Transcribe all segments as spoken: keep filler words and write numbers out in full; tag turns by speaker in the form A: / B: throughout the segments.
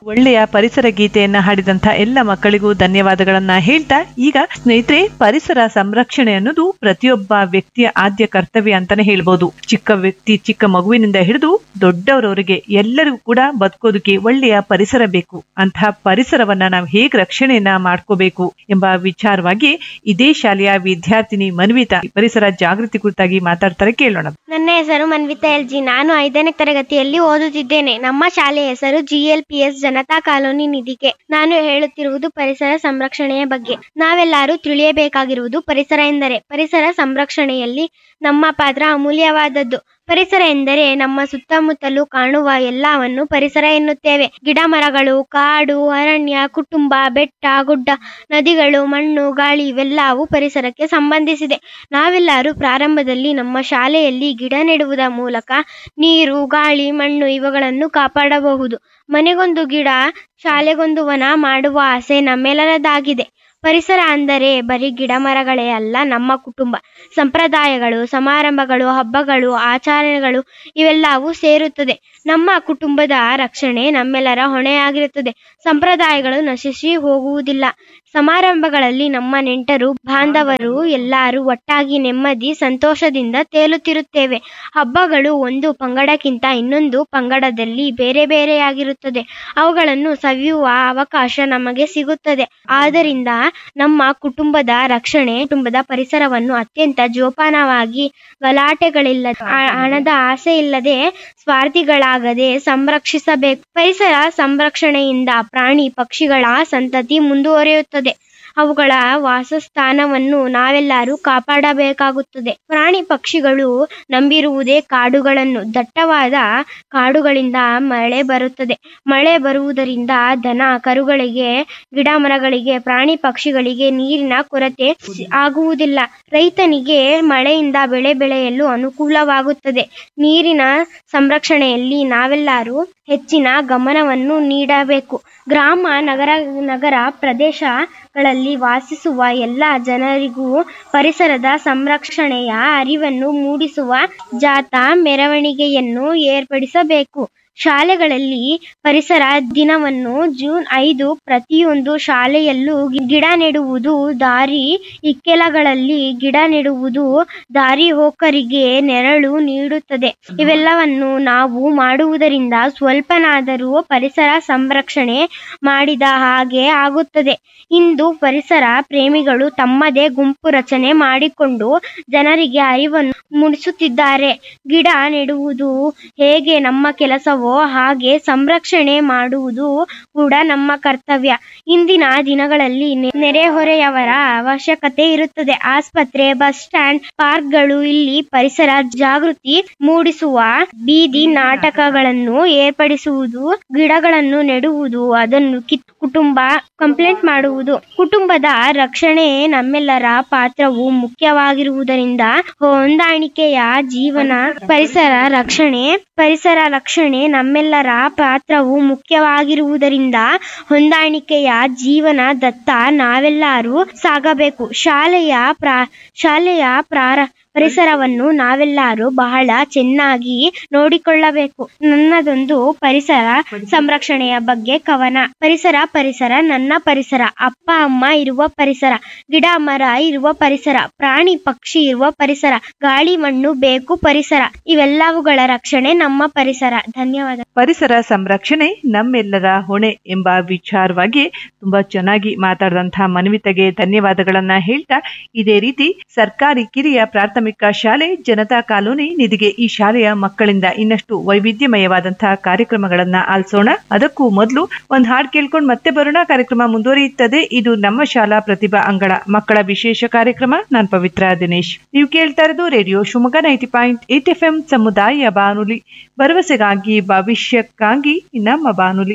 A: ಒಳ್ಳೆಯ ಪರಿಸರ ಗೀತೆಯನ್ನ ಹಾಡಿದಂತ ಎಲ್ಲ ಮಕ್ಕಳಿಗೂ ಧನ್ಯವಾದಗಳನ್ನ ಹೇಳ್ತಾ, ಈಗ ಸ್ನೇಹಿತರೆ, ಪರಿಸರ ಸಂರಕ್ಷಣೆ ಅನ್ನೋದು ಪ್ರತಿಯೊಬ್ಬ ವ್ಯಕ್ತಿಯ ಆದ್ಯ ಕರ್ತವ್ಯ ಅಂತಾನೆ ಹೇಳ್ಬೋದು. ಚಿಕ್ಕ ವ್ಯಕ್ತಿ, ಚಿಕ್ಕ ಮಗುವಿನಿಂದ ಹಿಡಿದು ದೊಡ್ಡವರವರೆಗೆ ಎಲ್ಲರಿಗೂ ಕೂಡ ಬದುಕೋದಕ್ಕೆ ಒಳ್ಳೆಯ ಪರಿಸರ ಬೇಕು. ಅಂತಹ ಪರಿಸರವನ್ನ ನಾವು ಹೇಗೆ ರಕ್ಷಣೆಯನ್ನ ಮಾಡ್ಕೋಬೇಕು ಎಂಬ ವಿಚಾರವಾಗಿ ಇದೇ ಶಾಲೆಯ ವಿದ್ಯಾರ್ಥಿನಿ ಮನ್ವಿತಾ ಪರಿಸರ ಜಾಗೃತಿ ಕುರಿತಾಗಿ ಮಾತಾಡ್ತಾರೆ, ಕೇಳೋಣ.
B: ನನ್ನ ಹೆಸರು ಮನ್ವಿತಾ ಎಲ್ ಜಿ. ನಾನು ಐದನೇ ತರಗತಿಯಲ್ಲಿ ಓದುತ್ತಿದ್ದೇನೆ. ನಮ್ಮ ಶಾಲೆಯ ಹೆಸರು G L P S Janata colony ನಿಧಿಗೆ. ನಾನು ಹೇಳುತ್ತಿರುವುದು ಪರಿಸರ ಸಂರಕ್ಷಣೆಯ ಬಗ್ಗೆ. ನಾವೆಲ್ಲರೂ ತಿಳಿಯಬೇಕಾಗಿರುವುದು ಪರಿಸರ ಎಂದರೆ. ಪರಿಸರ ಸಂರಕ್ಷಣೆಯಲ್ಲಿ ನಮ್ಮ ಪಾತ್ರ ಅಮೂಲ್ಯವಾದದ್ದು. ಪರಿಸರ ಎಂದರೆ ನಮ್ಮ ಸುತ್ತಮುತ್ತಲೂ ಕಾಣುವ ಎಲ್ಲವನ್ನು ಪರಿಸರ ಎನ್ನುತ್ತೇವೆ. ಗಿಡ ಮರಗಳು, ಕಾಡು, ಅರಣ್ಯ, ಕುಟುಂಬ, ಬೆಟ್ಟ, ಗುಡ್ಡ, ನದಿಗಳು, ಮಣ್ಣು, ಗಾಳಿ ಇವೆಲ್ಲವೂ ಪರಿಸರಕ್ಕೆ ಸಂಬಂಧಿಸಿದೆ. ನಾವೆಲ್ಲರೂ ಪ್ರಾರಂಭದಲ್ಲಿ ನಮ್ಮ ಶಾಲೆಯಲ್ಲಿ ಗಿಡ ನೆಡುವುದರ ಮೂಲಕ ನೀರು, ಗಾಳಿ, ಮಣ್ಣು ಇವುಗಳನ್ನು ಕಾಪಾಡಬಹುದು. ಮನೆಗೊಂದು ಗಿಡ, ಶಾಲೆಗೊಂದು ವನ ಮಾಡುವ ಆಸೆ ನಮ್ಮೆಲ್ಲರದಾಗಿದೆ. ಪರಿಸರ ಅಂದರೆ ಬರೀ ಗಿಡ ಮರಗಳೇ ಅಲ್ಲ, ನಮ್ಮ ಕುಟುಂಬ, ಸಂಪ್ರದಾಯಗಳು, ಸಮಾರಂಭಗಳು, ಹಬ್ಬಗಳು, ಆಚರಣೆಗಳು ಇವೆಲ್ಲವೂ ಸೇರುತ್ತದೆ. ನಮ್ಮ ಕುಟುಂಬದ ರಕ್ಷಣೆ ನಮ್ಮೆಲ್ಲರ ಹೊಣೆಯಾಗಿರುತ್ತದೆ. ಸಂಪ್ರದಾಯಗಳು ನಶಿಸಿ ಹೋಗುವುದಿಲ್ಲ. ಸಮಾರಂಭಗಳಲ್ಲಿ ನಮ್ಮ ನೆಂಟರು ಬಾಂಧವರು ಎಲ್ಲರೂ ಒಟ್ಟಾಗಿ ನೆಮ್ಮದಿ ಸಂತೋಷದಿಂದ ತೇಲುತ್ತಿರುತ್ತೇವೆ. ಹಬ್ಬಗಳು ಒಂದು ಪಂಗಡಕ್ಕಿಂತ ಇನ್ನೊಂದು ಪಂಗಡದಲ್ಲಿ ಬೇರೆ ಬೇರೆಯಾಗಿರುತ್ತದೆ. ಅವುಗಳನ್ನು ಸವಿಯುವ ಅವಕಾಶ ನಮಗೆ ಸಿಗುತ್ತದೆ. ಆದ್ದರಿಂದ ನಮ್ಮ ಕುಟುಂಬದ ರಕ್ಷಣೆ, ಕುಟುಂಬದ ಪರಿಸರವನ್ನು ಅತ್ಯಂತ ಜೋಪಾನವಾಗಿ, ಗಲಾಟೆಗಳಿಲ್ಲದೆ, ಹಣದ ಆಸೆ ಇಲ್ಲದೆ, ಸ್ವಾರ್ಥಿಗಳಾಗದೆ ಸಂರಕ್ಷಿಸಬೇಕು. ಪರಿಸರ ಸಂರಕ್ಷಣೆಯಿಂದ ಪ್ರಾಣಿ ಪಕ್ಷಿಗಳ ಸಂತತಿ ಮುಂದುವರಿಯುತ್ತದೆ. ಅವುಗಳ ವಾಸಸ್ಥಾನವನ್ನು ನಾವೆಲ್ಲರೂ ಕಾಪಾಡಬೇಕಾಗುತ್ತದೆ. ಪ್ರಾಣಿ ಪಕ್ಷಿಗಳು ನಂಬಿರುವುದೇ ಕಾಡುಗಳನ್ನು. ದಟ್ಟವಾದ ಕಾಡುಗಳಿಂದ ಮಳೆ ಬರುತ್ತದೆ. ಮಳೆ ಬರುವುದರಿಂದ ದನ ಕರುಗಳಿಗೆ, ಗಿಡ ಮರಗಳಿಗೆ, ಪ್ರಾಣಿ ಪಕ್ಷಿಗಳಿಗೆ ನೀರಿನ ಕೊರತೆ ಆಗುವುದಿಲ್ಲ. ರೈತನಿಗೆ ಮಳೆಯಿಂದ ಬೆಳೆ ಬೆಳೆಯಲು ಅನುಕೂಲವಾಗುತ್ತದೆ. ನೀರಿನ ಸಂರಕ್ಷಣೆಯಲ್ಲಿ ನಾವೆಲ್ಲರೂ ಹೆಚ್ಚಿನ ಗಮನವನ್ನು ನೀಡಬೇಕು. ಗ್ರಾಮ, ನಗರ ನಗರ ಪ್ರದೇಶಗಳಲ್ಲಿ ವಾಸಿಸುವ ಎಲ್ಲ ಜನರಿಗೂ ಪರಿಸರದ ಸಂರಕ್ಷಣೆಯ ಅರಿವನ್ನು ಮೂಡಿಸುವ ಜಾಥಾ, ಮೆರವಣಿಗೆಯನ್ನು ಏರ್ಪಡಿಸಬೇಕು. ಶಾಲೆಗಳಲ್ಲಿ ಪರಿಸರ ದಿನವನ್ನು ಜೂನ್ ಐದು ಪ್ರತಿಯೊಂದು ಶಾಲೆಯಲ್ಲೂ ಗಿಡ ನೆಡುವುದು, ದಾರಿ ಇಕ್ಕೆಲಗಳಲ್ಲಿ ಗಿಡ ನೆಡುವುದು ದಾರಿ ಹೋಕರಿಗೆ ನೆರಳು ನೀಡುತ್ತದೆ. ಇವೆಲ್ಲವನ್ನು ನಾವು ಮಾಡುವುದರಿಂದ ಸ್ವಲ್ಪನಾದರೂ ಪರಿಸರ ಸಂರಕ್ಷಣೆ ಮಾಡಿದ ಹಾಗೆ ಆಗುತ್ತದೆ. ಇಂದು ಪರಿಸರ ಪ್ರೇಮಿಗಳು ತಮ್ಮದೇ ಗುಂಪು ರಚನೆ ಮಾಡಿಕೊಂಡು ಜನರಿಗೆ ಅರಿವನ್ನು ಮೂಡಿಸುತ್ತಿದ್ದಾರೆ. ಗಿಡ ನೆಡುವುದು ಹೇಗೆ ನಮ್ಮ ಕೆಲಸವೋ ಹಾಗೆ ಸಂರಕ್ಷಣೆ ಮಾಡುವುದು ಕೂಡ ನಮ್ಮ ಕರ್ತವ್ಯ. ಇಂದಿನ ದಿನಗಳಲ್ಲಿ ನೆರೆಹೊರೆಯವರ ಅವಶ್ಯಕತೆ ಇರುತ್ತದೆ. ಆಸ್ಪತ್ರೆ, ಬಸ್ ಸ್ಟ್ಯಾಂಡ್, ಪಾರ್ಕ್ಗಳು ಇಲ್ಲಿ ಪರಿಸರ ಜಾಗೃತಿ ಮೂಡಿಸುವ ಬೀದಿ ನಾಟಕಗಳನ್ನು ಏರ್ಪಡಿಸುವುದು, ಗಿಡಗಳನ್ನು ನೆಡುವುದು, ಅದನ್ನು ಕಿತ್ತು ಕುಟುಂಬ ಕಂಪ್ಲೇಂಟ್ ಮಾಡುವುದು. ಕುಟುಂಬದ ರಕ್ಷಣೆ ನಮ್ಮೆಲ್ಲರ ಪಾತ್ರವು ಮುಖ್ಯವಾಗಿರುವುದರಿಂದ ಹೊಂದಾಣಿಕೆಯ ಜೀವನ. ಪರಿಸರ ರಕ್ಷಣೆ ಪರಿಸರ ರಕ್ಷಣೆ ನಮ್ಮೆಲ್ಲರ ಪಾತ್ರವು ಮುಖ್ಯವಾಗಿರುವುದರಿಂದ ಹೊಂದಾಣಿಕೆಯ ಜೀವನದತ್ತ ನಾವೆಲ್ಲರೂ ಸಾಗಬೇಕು. ಶಾಲೆಯ ಪ್ರಾ ಶಾಲೆಯ ಪ್ರಾರ ಪರಿಸರವನ್ನು ನಾವೆಲ್ಲರೂ ಬಹಳ ಚೆನ್ನಾಗಿ ನೋಡಿಕೊಳ್ಳಬೇಕು. ನನ್ನದೊಂದು ಪರಿಸರ ಸಂರಕ್ಷಣೆಯ ಬಗ್ಗೆ ಕವನ. ಪರಿಸರ ಪರಿಸರ ನನ್ನ ಪರಿಸರ, ಅಪ್ಪ ಅಮ್ಮ ಇರುವ ಪರಿಸರ, ಗಿಡ ಮರ ಇರುವ ಪರಿಸರ, ಪ್ರಾಣಿ ಪಕ್ಷಿ ಇರುವ ಪರಿಸರ, ಗಾಳಿ ಮಣ್ಣು ಬೇಕು ಪರಿಸರ, ಇವೆಲ್ಲವುಗಳ ರಕ್ಷಣೆ ನಮ್ಮ ಪರಿಸರ. ಧನ್ಯವಾದ.
A: ಪರಿಸರ ಸಂರಕ್ಷಣೆ ನಮ್ಮೆಲ್ಲರ ಹೊಣೆ ಎಂಬ ವಿಚಾರವಾಗಿ ತುಂಬಾ ಚೆನ್ನಾಗಿ ಮಾತಾಡಿದಂತಹ ಮನ್ವಿತೆಗೆ ಧನ್ಯವಾದಗಳನ್ನ ಹೇಳ್ತಾ, ಇದೇ ರೀತಿ ಸರ್ಕಾರಿ ಕಿರಿಯ ಪ್ರಾಥಮಿಕ ಶಾಲೆ ಜನತಾ ಕಾಲೋನಿ ನಿಧಿಗೆ ಈ ಶಾಲೆಯ ಮಕ್ಕಳಿಂದ ಇನ್ನಷ್ಟು ವೈವಿಧ್ಯಮಯವಾದಂತಹ ಕಾರ್ಯಕ್ರಮಗಳನ್ನ ಆಲಿಸೋಣ. ಅದಕ್ಕೂ ಮೊದಲು ಒಂದ್ ಹಾಡು ಕೇಳ್ಕೊಂಡು ಮತ್ತೆ ಬರೋಣ. ಕಾರ್ಯಕ್ರಮ ಮುಂದುವರಿಯುತ್ತದೆ. ಇದು ನಮ್ಮ ಶಾಲಾ ಪ್ರತಿಭಾ ಅಂಗಳ ಮಕ್ಕಳ ವಿಶೇಷ ಕಾರ್ಯಕ್ರಮ. ನಾನ್ ಪವಿತ್ರ ದಿನೇಶ್. ನೀವು ಕೇಳ್ತಾ ಇರೋದು radio Shivamogga ninety point eight F M ಸಮುದಾಯ ಬಾನುಲಿ, ಭರವಸೆಗಾಗಿ ಭವಿಷ್ಯಕ್ಕಾಗಿ ನಮ್ಮ ಬಾನುಲಿ.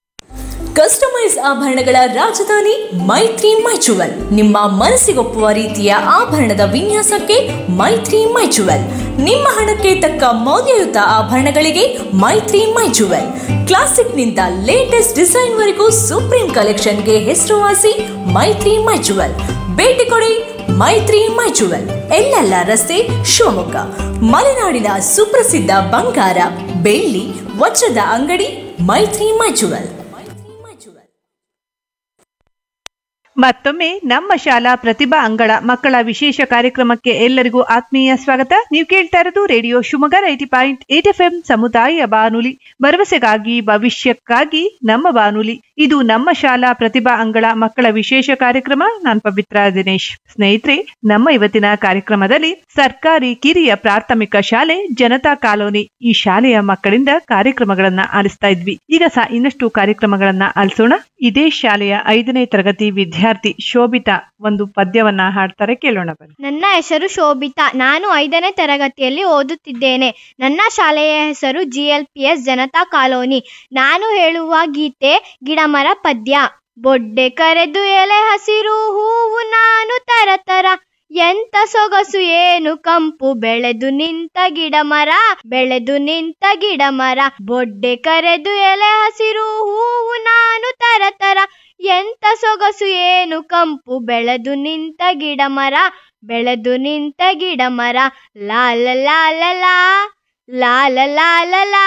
C: ಕಸ್ಟಮೈಸ್ ಆಭರಣಗಳ ರಾಜಧಾನಿ ಮೈತ್ರಿ ಮೈಚುವಲ್. ನಿಮ್ಮ ಮನಸ್ಸಿಗೊಪ್ಪುವ ರೀತಿಯ ಆಭರಣದ ವಿನ್ಯಾಸಕ್ಕೆ ಮೈತ್ರಿ ಮೈಚುವಲ್. ನಿಮ್ಮ ಹಣಕ್ಕೆ ತಕ್ಕ ಮೌಲ್ಯಯುತ ಆಭರಣಗಳಿಗೆ ಮೈತ್ರಿ ಮೈಚುವಲ್. ಕ್ಲಾಸಿಕ್ನಿಂದ ಲೇಟೆಸ್ಟ್ ಡಿಸೈನ್ ವರೆಗೂ ಸುಪ್ರೀಂ ಕಲೆಕ್ಷನ್ಗೆ ಹೆಸರುವಾಸಿ ಮೈತ್ರಿ ಮೈಚುವಲ್. ಭೇಟಿ ಕೊಡಿ ಮೈತ್ರಿ ಮೈಚುವಲ್, ಎಲ್ಲೆಲ್ಲ ರಸ್ತೆ, ಶಿವಮೊಗ್ಗ. ಮಲೆನಾಡಿನ ಸುಪ್ರಸಿದ್ಧ ಬಂಗಾರ, ಬೆಳ್ಳಿ, ವಜ್ರದ ಅಂಗಡಿ ಮೈತ್ರಿ ಮೈಚುವಲ್.
A: ಮತ್ತೊಮ್ಮೆ ನಮ್ಮ ಶಾಲಾ ಪ್ರತಿಭಾ ಅಂಗಳ ಮಕ್ಕಳ ವಿಶೇಷ ಕಾರ್ಯಕ್ರಮಕ್ಕೆ ಎಲ್ಲರಿಗೂ ಆತ್ಮೀಯ ಸ್ವಾಗತ. ನೀವು ಕೇಳ್ತಾ ಇರೋದು radio Shivamogga ninety point eight F M ಸಮುದಾಯ ಬಾನುಲಿ, ಭರವಸೆಗಾಗಿ ಭವಿಷ್ಯಕ್ಕಾಗಿ ನಮ್ಮ ಬಾನುಲಿ. ಇದು ನಮ್ಮ ಶಾಲಾ ಪ್ರತಿಭಾ ಅಂಗಳ ಮಕ್ಕಳ ವಿಶೇಷ ಕಾರ್ಯಕ್ರಮ. ನಾನು ಪವಿತ್ರ ದಿನೇಶ್. ಸ್ನೇಹಿತರೆ, ನಮ್ಮ ಇವತ್ತಿನ ಕಾರ್ಯಕ್ರಮದಲ್ಲಿ ಸರ್ಕಾರಿ ಕಿರಿಯ ಪ್ರಾಥಮಿಕ ಶಾಲೆ ಜನತಾ ಕಾಲೋನಿ ಈ ಶಾಲೆಯ ಮಕ್ಕಳಿಂದ ಕಾರ್ಯಕ್ರಮಗಳನ್ನ ಆಲಿಸ್ತಾ ಇದ್ವಿ. ಈಗ ಸಹ ಇನ್ನಷ್ಟು ಕಾರ್ಯಕ್ರಮಗಳನ್ನ ಆಲಿಸೋಣ. ಇದೇ ಶಾಲೆಯ ಐದನೇ ತರಗತಿ ವಿದ್ಯಾರ್ಥಿ ಶೋಭಿತಾ ಒಂದು ಪದ್ಯವನ್ನ ಹಾಡ್ತಾರೆ, ಕೇಳೋಣ ಬನ್ನಿ.
B: ನನ್ನ ಹೆಸರು ಶೋಭಿತಾ. ನಾನು ಐದನೇ ತರಗತಿಯಲ್ಲಿ ಓದುತ್ತಿದ್ದೇನೆ. ನನ್ನ ಶಾಲೆಯ ಹೆಸರು G L P S Janata colony. ನಾನು ಹೇಳುವ ಗೀತೆ ಗಿಡಮರ ಪದ್ಯ. ಬೊಡ್ಡೆ ಕರೆದು ಎಲೆ ಹಸಿರು ಹೂವು ನಾನು ತರತರ, ಎಂತ ಸೊಗಸು ಏನು ಕಂಪು ಬೆಳೆದು ನಿಂತ ಗಿಡ ಮರ, ಬೆಳೆದು ನಿಂತ ಗಿಡ ಮರ. ಬೊಡ್ಡೆ ಕರೆದು ಎಲೆ ಹಸಿರು ಹೂವು ನಾನು ತರತರ, ಎಂತ ಸೊಗಸು ಏನು ಕಂಪು ಬೆಳೆದು ನಿಂತ ಗಿಡ ಮರ, ಬೆಳೆದು ನಿಂತ ಗಿಡ ಮರ. ಲಾಲ ಲಾಲ ಲಾ ಲಾಲ ಲಾಲ ಲಾ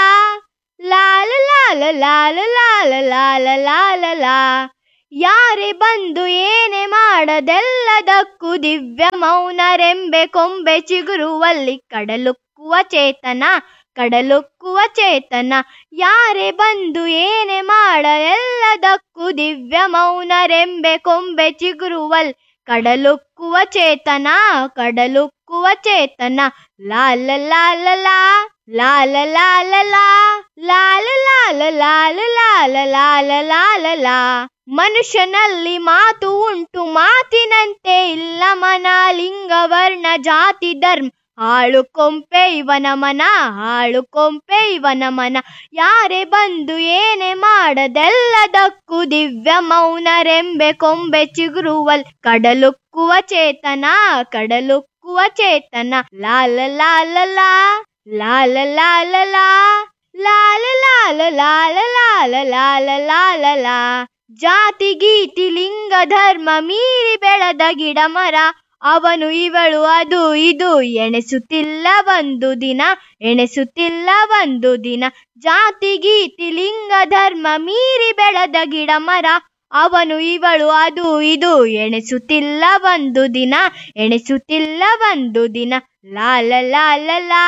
B: ಲಾಲ ಲಾಲ ಲಾಲ ಲಾಲ ಲಾಲ ಲಾಲ ಲಾ. ಯಾರೇ ಬಂದು ಏನೇ ಮಾಡದೆಲ್ಲದಕ್ಕೂ ದಿವ್ಯ ಮೌನರೆಂಬೆ ಕೊಂಬೆ ಚಿಗುರುವಲ್ಲಿ ಕಡಲುಕ್ಕುವ ಚೇತನ, ಕಡಲುಕ್ಕುವ ಚೇತನ. ಯಾರೇ ಬಂದು ಏನೇ ಮಾಡದೆಲ್ಲದಕ್ಕೂ ದಿವ್ಯ ಮೌನರೆಂಬೆ ಕೊಂಬೆ ಚಿಗುರುವಲ್ಲಿ ಕಡಲುಕ್ಕುವ ಚೇತನ, ಕಡಲುಕ್ಕುವ ಚೇತನ. ಲಾಲ ಲಾಲ ಲಾ ಲಾಲ ಲಾಲ ಲಾ ಲಾಲ ಲಾಲ ಲಾಲ ಲಾಲ ಲಾಲ ಲಾಲ ಲಾ. ಮನುಷ್ಯನಲ್ಲಿ ಮಾತು ಉಂಟು ಮಾತಿನಂತೆ ಇಲ್ಲ ಮನ, ಲಿಂಗ ವರ್ಣ ಜಾತಿ ಧರ್ಮ ಹಾಳು ಕೊಂಪೆ ಇವನ ಮನ, ಹಾಳು ಕೊಂಪೆ ಇವನ ಮನ. ಯಾರೇ ಬಂದು ಏನೇ ಮಾಡದೆಲ್ಲದಕ್ಕೂ ದಿವ್ಯ ಮೌನರೆಂಬೆ ಕೊಂಬೆ ಚಿಗುರುವಲ್ ಕಡಲುಕ್ಕುವ ಚೇತನ, ಕಡಲುಕ್ಕುವ ಚೇತನ. ಲಾಲ ಲಾಲ ಲಾ ಲಾಲ ಲಾಲ ಲಾ ಲಾಲ ಲಾಲ ಲಾಲ ಲಾಲ ಲಾಲ ಲಾಲ ಲಾ. ಜಾತಿ ಗೀತಿ ಲಿಂಗ ಧರ್ಮ ಮೀರಿ ಬೆಳೆದ ಗಿಡ ಮರ, ಅವನು ಇವಳು ಅದು ಇದು ಎಣೆಸುತ್ತಿಲ್ಲ ಒಂದು ದಿನ, ಎಣೆಸುತ್ತಿಲ್ಲ ಒಂದು ದಿನ. ಜಾತಿ ಗೀತಿ ಲಿಂಗ ಧರ್ಮ ಮೀರಿ ಬೆಳೆದ ಗಿಡ ಮರ, ಅವನು ಇವಳು ಅದು ಇದು ಎಣೆಸುತ್ತಿಲ್ಲ ಒಂದು ದಿನ, ಎಣೆಸುತ್ತಿಲ್ಲ ಒಂದು ದಿನ. ಲಾಲ ಲಾಲ ಲಾ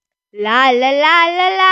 B: ಲಾಲ ಲಾಲ ಲಾ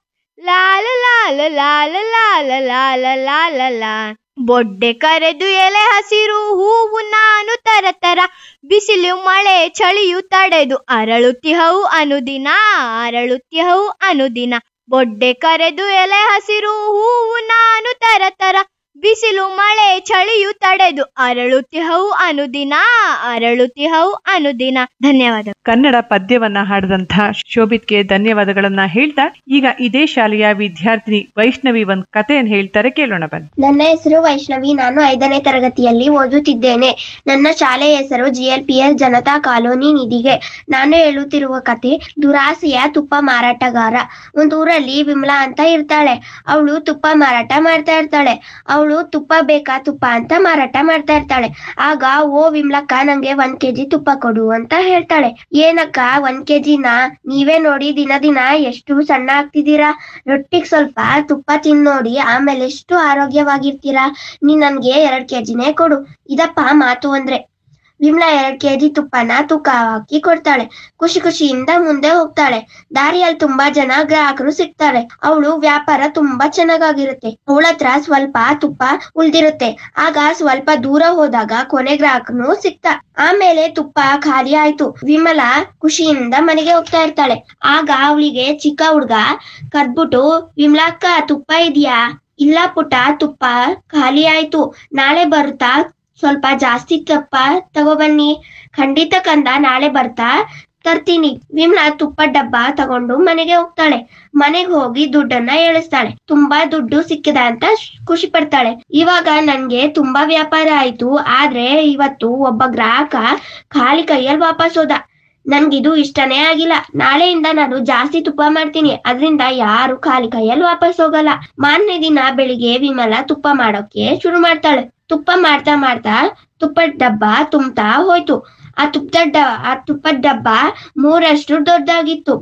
B: ಲಾಲ ಲಾಲ ಲಾಲ ಲಾಲ ಲಾಲ ಲಾಲ ಲಾ. ಬೊಡ್ಡೆ ಕರೆದು ಎಲೆ ಹಸಿರು ಹೂವು ನಾನು ತರತರ, ಬಿಸಿಲು ಮಳೆ ಚಳಿಯು ತಡೆದು ಅರಳುತ್ತಿಹವು ಅನುದಿನ, ಅರಳುತ್ತಿಹವು ಅನುದಿನ. ಬೊಡ್ಡೆ ಕರೆದು ಎಲೆ ಹಸಿರು ಹೂವು ನಾನು ತರತರ, ಬಿಸಿಲು ಮಳೆ ಚಳಿಯು ತಡೆದು ಅರಳುತ್ತಿಹವು ಅನುದಿನ, ಅರಳುತ್ತಿಹವು ಅನುದಿನ. ಧನ್ಯವಾದ.
A: ಕನ್ನಡ ಪದ್ಯವನ್ನ ಹಾಡಿದಂತಹ ಶೋಭಿತ್ಗೆ ಧನ್ಯವಾದಗಳನ್ನ ಹೇಳ್ತಾ, ಈಗ ಇದೇ ಶಾಲೆಯ ವಿದ್ಯಾರ್ಥಿನಿ ವೈಷ್ಣವಿ ಒಂದ್ ಕಥೆಯನ್ನು ಹೇಳ್ತಾರೆ, ಕೇಳೋಣ ಬನ್ನಿ.
D: ನನ್ನ ಹೆಸರು ವೈಷ್ಣವಿ. ನಾನು ಐದನೇ ತರಗತಿಯಲ್ಲಿ ಓದುತ್ತಿದ್ದೇನೆ. ನನ್ನ ಶಾಲೆಯ ಹೆಸರು G L P S Janata colony ನಿಧಿಗೆ. ನಾನು ಹೇಳುತ್ತಿರುವ ಕತೆ ದುರಾಸೆಯ ತುಪ್ಪ ಮಾರಾಟಗಾರ. ಒಂದೂರಲ್ಲಿ ವಿಮಲಾ ಅಂತ ಇರ್ತಾಳೆ. ಅವಳು ತುಪ್ಪ ಮಾರಾಟ ಮಾಡ್ತಾ ಇರ್ತಾಳೆ. ಅವಳು ತುಪ್ಪ ಬೇಕಾ ತುಪ್ಪ ಅಂತ ಮಾರಾಟ ಮಾಡ್ತಾ ಇರ್ತಾಳೆ. ಆಗ ಓ ವಿಮ್ಲಕ್ಕ, ನಂಗೆ ಒಂದ್ ಕೆಜಿ ತುಪ್ಪ ಕೊಡು ಅಂತ ಹೇಳ್ತಾಳೆ. ಏನಕ್ಕ ಒಂದ್ ಕೆಜಿನ? ನೀವೇ ನೋಡಿ ದಿನ ದಿನ ಎಷ್ಟು ಸಣ್ಣ ಆಗ್ತಿದ್ದೀರಾ. ರೊಟ್ಟಿಗೆ ಸ್ವಲ್ಪ ತುಪ್ಪ ತಿಂದ್ ನೋಡಿ, ಆಮೇಲೆ ಎಷ್ಟು ಆರೋಗ್ಯವಾಗಿರ್ತೀರಾ. ನೀ ನನ್ಗೆ ಎರಡ್ ಕೆಜಿನೇ ಕೊಡು. ಇದಪ್ಪ ಮಾತು ಅಂದ್ರೆ. ವಿಮ್ಲಾ ಎರಡ್ ಕೆಜಿ ತುಪ್ಪನ ತೂಕ ಹಾಕಿ ಕೊಡ್ತಾಳೆ. ಖುಷಿ ಖುಷಿಯಿಂದ ಮುಂದೆ ಹೋಗ್ತಾಳೆ. ದಾರಿಯಲ್ಲಿ ತುಂಬಾ ಜನ ಗ್ರಾಹಕರು ಸಿಗ್ತಾರೆ. ಅವಳು ವ್ಯಾಪಾರ ತುಂಬಾ ಚೆನ್ನಾಗಿರುತ್ತೆ. ಅವಳ ಹತ್ರ ಸ್ವಲ್ಪ ತುಪ್ಪ ಉಳ್ದಿರುತ್ತೆ. ಆಗ ಸ್ವಲ್ಪ ದೂರ ಹೋದಾಗ ಕೊನೆ ಗ್ರಾಹಕನು ಸಿಗ್ತಾ. ಆಮೇಲೆ ತುಪ್ಪ ಖಾಲಿ ಆಯ್ತು. ವಿಮಲಾ ಖುಷಿಯಿಂದ ಮನೆಗೆ ಹೋಗ್ತಾ ಇರ್ತಾಳೆ. ಆಗ ಅವಳಿಗೆ ಚಿಕ್ಕ ಹುಡ್ಗ ಕರ್ದ್ಬಿಟ್ಟು, ವಿಮಲಾ ಅಕ್ಕ ತುಪ್ಪ ಇದೆಯಾ? ಇಲ್ಲ ಪುಟ್ಟ, ತುಪ್ಪ ಖಾಲಿ ಆಯ್ತು, ನಾಳೆ ಬರುತ್ತಾ? ಸ್ವಲ್ಪ ಜಾಸ್ತಿ ತುಪ್ಪ ತಗೋಬನ್ನಿ. ಖಂಡಿತ ಕಂದ, ನಾಳೆ ಬರ್ತಾ ತರ್ತೀನಿ. ವಿಮಲಾ ತುಪ್ಪ ಡಬ್ಬ ತಗೊಂಡು ಮನೆಗೆ ಹೋಗ್ತಾಳೆ. ಮನೆಗೆ ಹೋಗಿ ದುಡ್ಡನ್ನ ಎಳಿಸ್ತಾಳೆ. ತುಂಬಾ ದುಡ್ಡು ಸಿಕ್ಕಿದ ಅಂತ ಖುಷಿ ಪಡ್ತಾಳೆ. ಇವಾಗ ನನ್ಗೆ ತುಂಬಾ ವ್ಯಾಪಾರ ಆಯ್ತು. ಆದ್ರೆ ಇವತ್ತು ಒಬ್ಬ ಗ್ರಾಹಕ ಖಾಲಿ ಕೈಯಲ್ಲಿ ವಾಪಸ್ ಹೋದ. ನನ್ಗಿದು ಇಷ್ಟನೇ ಆಗಿಲ್ಲ. ನಾಳೆಯಿಂದ ನಾನು ಜಾಸ್ತಿ ತುಪ್ಪ ಮಾಡ್ತೀನಿ. ಅದ್ರಿಂದ ಯಾರು ಖಾಲಿ ಕೈಯಲ್ಲಿ ವಾಪಸ್ ಹೋಗಲ್ಲ. ಮಾರನೇ ದಿನ ಬೆಳಿಗ್ಗೆ ವಿಮಲಾ ತುಪ್ಪ ಮಾಡೋಕೆ ಶುರು ಮಾಡ್ತಾಳೆ. ತುಪ್ಪ ಮಾಡ್ತಾ ಮಾಡ್ತಾ ತುಪ್ಪದ ಡಬ್ಬ ತುಂಬ್ತಾ ಹೋಯ್ತು. ಆ ತುಪ್ಪದ ಡ ಆ ತುಪ್ಪದ ಡಬ್ಬ ಮೂರಷ್ಟು ದೊಡ್ಡದಾಗಿತ್ತು.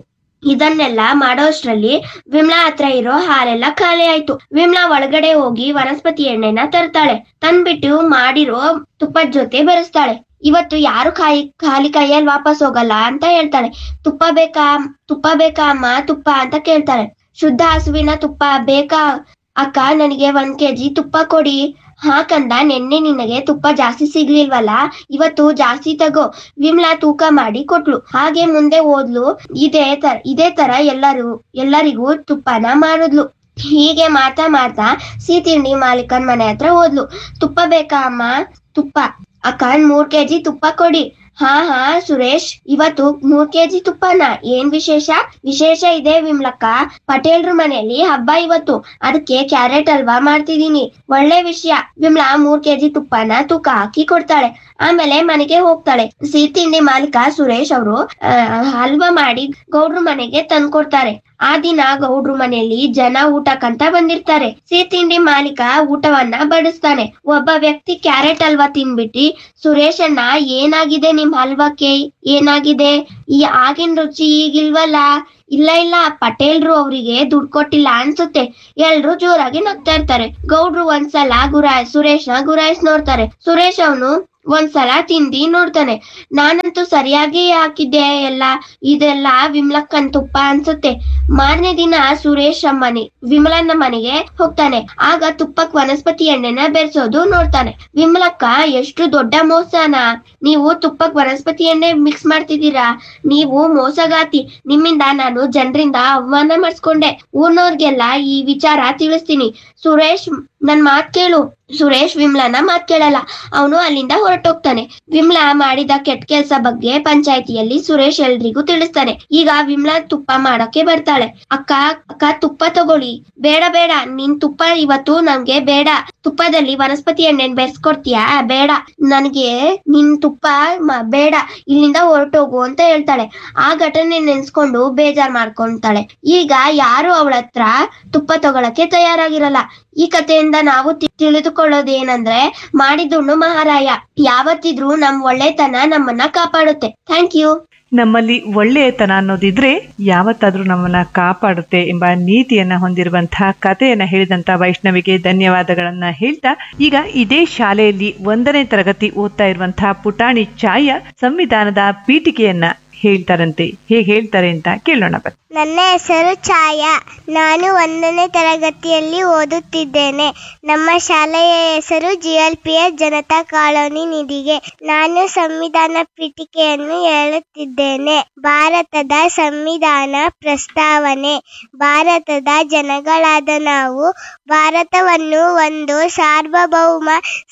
D: ಇದನ್ನೆಲ್ಲ ಮಾಡೋಷ್ಟ್ರಲ್ಲಿ ವಿಮ್ಲಾ ಹತ್ರ ಇರೋ ಹಾಲೆಲ್ಲ ಖಾಲಿ ಆಯ್ತು. ವಿಮ್ಲಾ ಒಳಗಡೆ ಹೋಗಿ ವನಸ್ಪತಿ ಎಣ್ಣೆನ ತರ್ತಾಳೆ. ತಂದ್ಬಿಟ್ಟು ಮಾಡಿರೋ ತುಪ್ಪದ ಜೊತೆ ಬೆರೆಸ್ತಾಳೆ. ಇವತ್ತು ಯಾರು ಕಾಯಿ ಖಾಲಿ ಕೈಯಲ್ಲಿ ವಾಪಸ್ ಹೋಗಲ್ಲ ಅಂತ ಹೇಳ್ತಾಳೆ. ತುಪ್ಪ ಬೇಕಾ ತುಪ್ಪ ಬೇಕಾ ಅಮ್ಮ ತುಪ್ಪ ಅಂತ ಕೇಳ್ತಾಳೆ. ಶುದ್ಧ ಹಸುವಿನ ತುಪ್ಪ ಬೇಕಾ ಅಕ್ಕ, ನನಗೆ ಒಂದ್ ಕೆಜಿ ತುಪ್ಪ ಕೊಡಿ. ಹಾ ಕಂದ, ನೆನ್ನೆ ನಿನಗೆ ತುಪ್ಪ ಜಾಸ್ತಿ ಸಿಗ್ಲಿಲ್ವಲ್ಲ, ಇವತ್ತು ಜಾಸ್ತಿ ತಗೋ. ವಿಮ್ಲಾ ತೂಕ ಮಾಡಿ ಕೊಟ್ಲು. ಹಾಗೆ ಮುಂದೆ ಹೋದ್ಲು. ಇದೇ ತರ ಇದೇ ತರ ಎಲ್ಲರೂ ಎಲ್ಲರಿಗೂ ತುಪ್ಪನ ಮಾಡಿದ್ಲು. ಹೀಗೆ ಮಾತಾ ಮಾತಾ ಸಿಹಿ ತಿಂಡಿ ಮಾಲೀಕನ್ ಮನೆ ಹತ್ರ ಹೋದ್ಲು. ತುಪ್ಪ ಬೇಕಾ ಅಮ್ಮ ತುಪ್ಪ. ಅಕ್ಕ, ಮೂರ್ ಕೆಜಿ ತುಪ್ಪ ಕೊಡಿ. ಹಾ ಹಾ ಸುರೇಶ್, ಇವತ್ತು ಮೂರ್ ಕೆಜಿ ತುಪ್ಪನ? ಏನ್ ವಿಶೇಷ? ವಿಶೇಷ ಇದೆ ವಿಮ್ಲಕ್ಕ, ಪಟೇಲ್ರ ಮನೆಯಲ್ಲಿ ಹಬ್ಬ ಇವತ್ತು, ಅದಕ್ಕೆ ಕ್ಯಾರೆಟ್ ಹಲ್ವಾ ಮಾಡ್ತಿದೀನಿ. ಒಳ್ಳೆ ವಿಷಯ. ವಿಮ್ಲಾ ಮೂರ್ ಕೆಜಿ ತುಪ್ಪನ ತೂಕ ಹಾಕಿ ಕೊಡ್ತಾಳೆ. ಆಮೇಲೆ ಮನೆಗೆ ಹೋಗ್ತಾಳೆ. ಸಿಹಿ ತಿಂಡಿ ಮಾಲೀಕ ಸುರೇಶ್ ಅವರು ಹಲ್ವಾ ಮಾಡಿ ಗೌಡ್ರ ಮನೆಗೆ ತಂದ್ಕೊಡ್ತಾರೆ. ಆ ದಿನ ಗೌಡ್ರು ಮನೆಯಲ್ಲಿ ಜನ ಊಟಕ್ಕಂತ ಬಂದಿರ್ತಾರೆ. ಸಿಹಿ ತಿಂಡಿ ಮಾಲೀಕ ಊಟವನ್ನ ಬಡಿಸ್ತಾನೆ. ಒಬ್ಬ ವ್ಯಕ್ತಿ ಕ್ಯಾರೆಟ್ ಹಲ್ವಾ ತಿನ್ಬಿಟ್ಟು, ಸುರೇಶ್ ಅಣ್ಣ, ಏನಾಗಿದೆ ನಿಮ್ ಹಲ್ವಾಕ್ಕೆ? ಏನಾಗಿದೆ? ಈ ಆಗಿನ ರುಚಿ ಈಗಿಲ್ವಲ್ಲ? ಇಲ್ಲ ಇಲ್ಲ, ಪಟೇಲ್ರು ಅವರಿಗೆ ದುಡ್ಡು ಕೊಟ್ಟಿಲ್ಲ ಅನ್ಸುತ್ತೆ. ಎಲ್ರು ಜೋರಾಗಿ ನಗ್ತಾ ಇರ್ತಾರೆ. ಗೌಡ್ರು ಒಂದ್ಸಲ ಗುರಾಯ್ ಸುರೇಶ್ನ ಗುರಾಯಿಸ್ ನೋಡ್ತಾರೆ. ಸುರೇಶ್ ಅವನು ಒಂದ್ಸಲ ತಿಂದಿ ನೋಡ್ತಾನೆ. ನಾನಂತೂ ಸರಿಯಾಗಿ ಹಾಕಿದ್ದೆ ಎಲ್ಲ, ಇದೆಲ್ಲ ವಿಮ್ಲಕ್ಕನ್ ತುಪ್ಪ ಅನ್ಸುತ್ತೆ. ಮಾರನೇ ದಿನ ಸುರೇಶ್ ಮನೆ ವಿಮಲನ್ನ ಮನೆಗೆ ಹೋಗ್ತಾನೆ. ಆಗ ತುಪ್ಪಕ್ ವನಸ್ಪತಿ ಎಣ್ಣೆನ ಬೆರೆಸೋದು ನೋಡ್ತಾನೆ. ವಿಮಲಕ್ಕ, ಎಷ್ಟು ದೊಡ್ಡ ಮೋಸನ! ನೀವು ತುಪ್ಪಕ್ ವನಸ್ಪತಿ ಎಣ್ಣೆ ಮಿಕ್ಸ್ ಮಾಡ್ತಿದ್ದೀರಾ? ನೀವು ಮೋಸಗಾತಿ. ನಿಮ್ಮಿಂದ ನಾನು ಜನರಿಂದ ಅವಮಾನ ಮಾಡಿಸ್ಕೊಂಡೆ. ಊರ್ನವ್ರಿಗೆಲ್ಲ ಈ ವಿಚಾರ ತಿಳಿಸ್ತೀನಿ. ಸುರೇಶ್, ನನ್ ಮಾತ್ ಕೇಳು. ಸುರೇಶ್ ವಿಮ್ಲಾನ ಮಾತ್ ಕೇಳಲ್ಲ. ಅವನು ಅಲ್ಲಿಂದ ಹೊರಟೋಗ್ತಾನೆ. ವಿಮ್ಲಾ ಮಾಡಿದ ಕೆಟ್ಟ ಕೆಲ್ಸ ಬಗ್ಗೆ ಪಂಚಾಯತಿಯಲ್ಲಿ ಸುರೇಶ್ ಎಲ್ರಿಗೂ ತಿಳಿಸ್ತಾನೆ. ಈಗ ವಿಮ್ಲಾ ತುಪ್ಪ ಮಾಡಕ್ಕೆ ಬರ್ತಾಳೆ. ಅಕ್ಕ ಅಕ್ಕ ತುಪ್ಪ ತಗೊಳ್ಳಿ. ಬೇಡ ಬೇಡ, ನಿನ್ ತುಪ್ಪ ಇವತ್ತು ನಮ್ಗೆ ಬೇಡ. ತುಪ್ಪದಲ್ಲಿ ವನಸ್ಪತಿ ಎಣ್ಣೆನ್ ಬೆರೆಸ್ಕೊಡ್ತೀಯಾ? ಬೇಡ, ನನ್ಗೆ ನಿನ್ ತುಪ್ಪ ಬೇಡ, ಇಲ್ಲಿಂದ ಹೊರಟೋಗು ಅಂತ ಹೇಳ್ತಾಳೆ. ಆ ಘಟನೆ ನೆನ್ಸ್ಕೊಂಡು ಬೇಜಾರ್ ಮಾಡ್ಕೊಂತಾಳೆ. ಈಗ ಯಾರು ಅವಳ ಹತ್ರ ತುಪ್ಪ ತಗೊಳಕ್ಕೆ ತಯಾರಾಗಿರಲ್ಲ. ಈ ಕಥೆಯಿಂದ ನಾವು ತಿಳಿದುಕೊಳ್ಳೋದೇನಂದ್ರೆ, ಮಾಡಿದುಣ್ಣು ಮಹಾರಾಯ. ಯಾವತ್ತಿದ್ರೂ ನಮ್ ಒಳ್ಳೆತನ ನಮ್ಮನ್ನ ಕಾಪಾಡುತ್ತೆ. Thank you.
A: ನಮ್ಮಲ್ಲಿ ಒಳ್ಳೆಯತನ ಅನ್ನೋದಿದ್ರೆ ಯಾವತ್ತಾದ್ರೂ ನಮ್ಮನ್ನ ಕಾಪಾಡುತ್ತೆ ಎಂಬ ನೀತಿಯನ್ನ ಹೊಂದಿರುವಂತಹ ಕಥೆಯನ್ನ ಹೇಳಿದಂತ ವೈಷ್ಣವಿಗೆ ಧನ್ಯವಾದಗಳನ್ನ ಹೇಳ್ತಾ, ಈಗ ಇದೇ ಶಾಲೆಯಲ್ಲಿ ಒಂದನೇ ತರಗತಿ ಓದ್ತಾ ಇರುವಂತಹ ಪುಟಾಣಿ ಛಾಯಾ ಸಂವಿಧಾನದ ಪೀಠಿಕೆಯನ್ನ ಹೇಳ್ತಾರಂತೆ. ಹೇಗೆ ಹೇಳ್ತಾರೆ ಅಂತ ಕೇಳೋಣ ಬನ್ನಿ.
B: ನನ್ನ ಹೆಸರು ಛಾಯಾ. ನಾನು ಒಂದನೇ ತರಗತಿಯಲ್ಲಿ ಓದುತ್ತಿದ್ದೇನೆ. ನಮ್ಮ ಶಾಲೆಯ ಹೆಸರು G L P S Janata colony ನಿಧಿಗೆ. ನಾನು ಸಂವಿಧಾನ ಪೀಠಿಕೆಯನ್ನು ಹೇಳುತ್ತಿದ್ದೇನೆ. ಭಾರತದ ಸಂವಿಧಾನ ಪ್ರಸ್ತಾವನೆ. ಭಾರತದ ಜನಗಳಾದ ನಾವು ಭಾರತವನ್ನು ಒಂದು ಸಾರ್ವಭೌಮ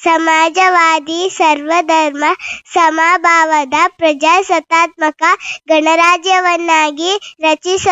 B: ಸಮಾಜವಾದಿ ಸರ್ವಧರ್ಮ ಸಮಭಾವದ ಪ್ರಜಾಸತ್ತಾತ್ಮಕ ಗಣರಾಜ್ಯವನ್ನಾಗಿ ರಚಿಸ